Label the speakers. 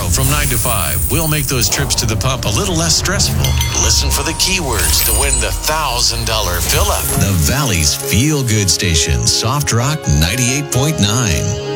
Speaker 1: Tomorrow from 9 to 5, we'll make those trips to the pump a little less stressful. Listen for the keywords to win the $1,000 fill-up. The Valley's feel-good station, Soft Rock 98.9.